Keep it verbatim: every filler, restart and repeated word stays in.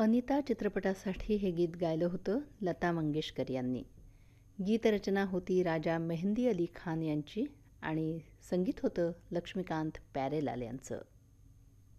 अनिता चित्रपटासाठी हे गीत गायलं होतं लता मंगेशकर यांनी. गीतरचना होती राजा मेहंदी अली खान यांची आणि संगीत होतं लक्ष्मीकांत प्यारेलाल यांचं.